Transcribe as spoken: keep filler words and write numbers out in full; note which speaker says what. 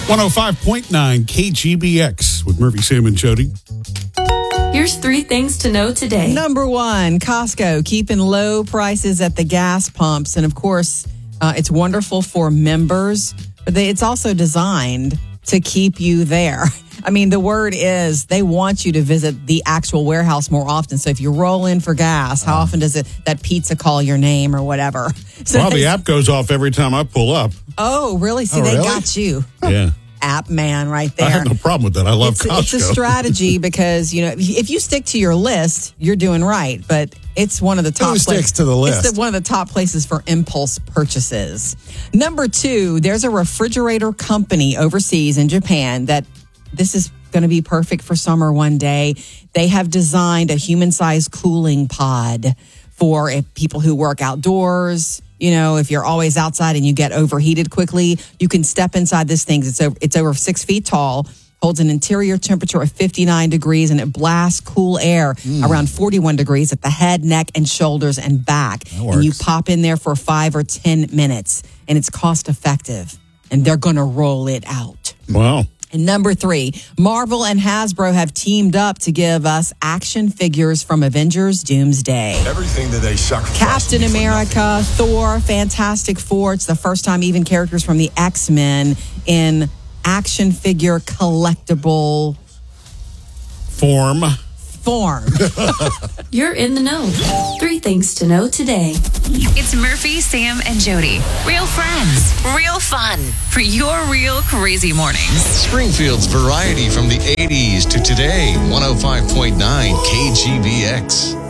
Speaker 1: one oh five point nine K G B X with Murphy, Sam, and Jody.
Speaker 2: Here's three things to know today.
Speaker 3: Number one, Costco keeping low prices at the gas pumps. And of course, uh, it's wonderful for members, but they, it's also designed to keep you there. I mean, the word is they want you to visit the actual warehouse more often. So if you roll in for gas, how often does it that pizza call your name or whatever? So
Speaker 1: Well,
Speaker 3: they-
Speaker 1: the app goes off every time I pull up.
Speaker 3: Oh, really? See,
Speaker 4: Oh,
Speaker 3: they
Speaker 4: really?
Speaker 3: got you.
Speaker 1: Yeah.
Speaker 3: App man right
Speaker 1: I
Speaker 3: there.
Speaker 1: have no problem with that. I love
Speaker 3: it's,
Speaker 1: Costco.
Speaker 3: it's a strategy because, you know, if you stick to your list, you're doing right. But it's one of the top
Speaker 4: Who sticks
Speaker 3: places-
Speaker 4: to the list?
Speaker 3: It's the, one of the top places for impulse purchases. Number two, there's a refrigerator company overseas in Japan that this is going to be perfect for summer one day. They have designed a human-sized cooling pod for if people who work outdoors. You know, if you're always outside and you get overheated quickly, you can step inside this thing. It's over, it's over six feet tall, holds an interior temperature of fifty-nine degrees, and it blasts cool air
Speaker 4: Mm.
Speaker 3: around forty-one degrees at the head, neck, and shoulders and back. And you
Speaker 4: works.
Speaker 3: pop in there for five or ten minutes, and it's cost effective. And they're going to roll it out.
Speaker 1: Wow.
Speaker 3: And number three, Marvel and Hasbro have teamed up to give us action figures from Avengers Doomsday.
Speaker 5: Everything that they sacrificed.
Speaker 3: Captain America, Thor, Fantastic Four. It's the first time even characters from the X-Men in action figure collectible
Speaker 1: Form.
Speaker 3: form.
Speaker 2: You're in the know. Three things to know today.
Speaker 6: It's Murphy, Sam, and Jody. Real friends, real fun for your real crazy mornings.
Speaker 7: Springfield's variety from the eighties to today. one oh five point nine K G B X.